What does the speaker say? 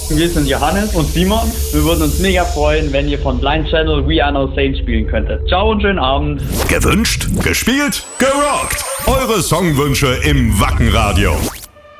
Wir sind Johannes und Simon. Wir würden uns mega freuen, wenn ihr von Blind Channel We Are No Saints spielen könntet. Ciao und schönen Abend. Gewünscht, gespielt, gerockt. Eure Songwünsche im Wacken Radio.